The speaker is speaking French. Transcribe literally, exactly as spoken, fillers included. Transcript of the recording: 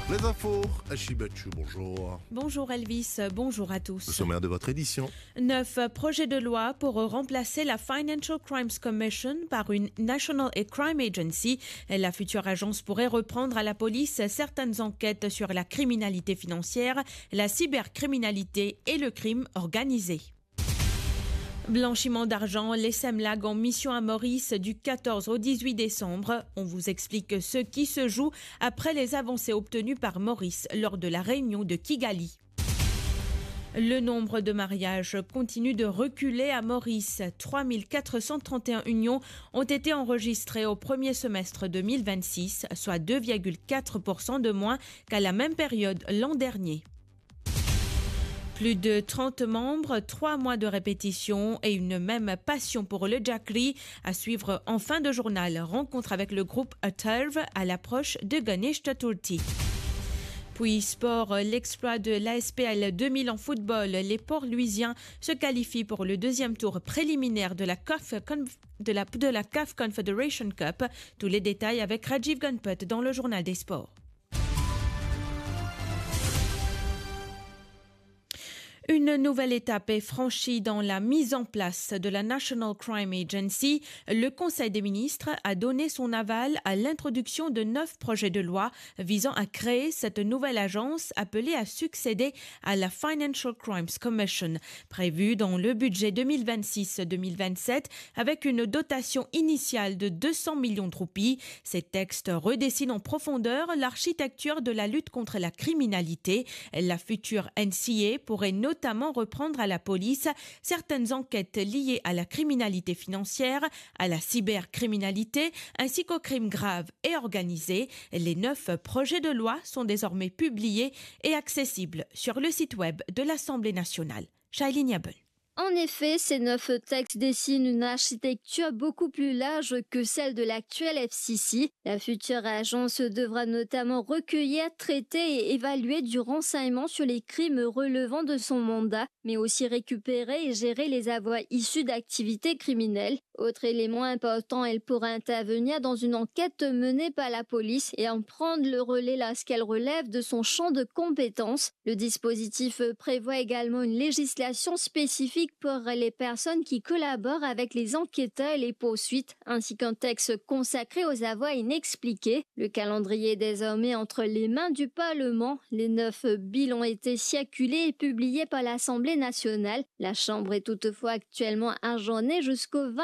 Les infos, Achibachu, bonjour. Bonjour Elvis, bonjour à tous. Le sommaire de votre édition. Neuf projets de loi pour remplacer la Financial Crimes Commission par une National Crime Agency. La future agence pourrait reprendre à la police certaines enquêtes sur la criminalité financière, la cybercriminalité et le crime organisé. Blanchiment d'argent, les Semlag en mission à Maurice du quatorze au dix-huit décembre. On vous explique ce qui se joue après les avancées obtenues par Maurice lors de la réunion de Kigali. Le nombre de mariages continue de reculer à Maurice. trois mille quatre cent trente et un unions ont été enregistrées au premier semestre deux mille vingt-six, soit deux virgule quatre pour cent de moins qu'à la même période l'an dernier. Plus de trente membres, trois mois de répétition et une même passion pour le jackery. À suivre en fin de journal, rencontre avec le groupe Atharv à l'approche de Ganesh Chaturthi. Puis sport, l'exploit de l'A S P L deux mille en football. Les Port-Louisiens se qualifient pour le deuxième tour préliminaire de la C A F, de la, de la C A F Confederation Cup. Tous les détails avec Rajiv Gunput dans le journal des sports. Une nouvelle étape est franchie dans la mise en place de la National Crime Agency. Le Conseil des ministres a donné son aval à l'introduction de neuf projets de loi visant à créer cette nouvelle agence appelée à succéder à la Financial Crimes Commission, prévue dans le budget deux mille vingt-six deux mille vingt-sept avec une dotation initiale de deux cents millions de roupies. Ces textes redessinent en profondeur l'architecture de la lutte contre la criminalité. La future N C A pourrait notamment notamment reprendre à la police certaines enquêtes liées à la criminalité financière, à la cybercriminalité, ainsi qu'aux crimes graves et organisés. Les neuf projets de loi sont désormais publiés et accessibles sur le site web de l'Assemblée nationale. Shailene Yabel. En effet, ces neuf textes dessinent une architecture beaucoup plus large que celle de l'actuelle F C C. La future agence devra notamment recueillir, traiter et évaluer du renseignement sur les crimes relevant de son mandat, mais aussi récupérer et gérer les avoirs issus d'activités criminelles. Autre élément important, elle pourra intervenir dans une enquête menée par la police et en prendre le relais lorsqu'elle relève de son champ de compétences. Le dispositif prévoit également une législation spécifique pour les personnes qui collaborent avec les enquêteurs et les poursuites, ainsi qu'un texte consacré aux avoirs inexpliqués. Le calendrier est désormais entre les mains du Parlement. Les neuf bills ont été circulés et publiés par l'Assemblée nationale. La Chambre est toutefois actuellement ajournée jusqu'au vingt